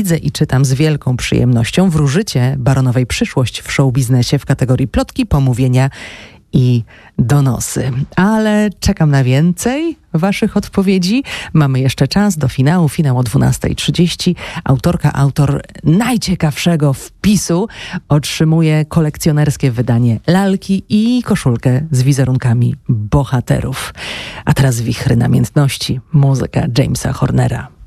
widzę i czytam z wielką przyjemnością. Wróżycie baronowej przyszłość w showbiznesie w kategorii plotki, pomówienia i donosy. Ale czekam na więcej waszych odpowiedzi. Mamy jeszcze czas do finału. Finał o 12:30. Autor najciekawszego wpisu otrzymuje kolekcjonerskie wydanie lalki i koszulkę z wizerunkami bohaterów. A teraz wichry namiętności. Muzyka Jamesa Hornera.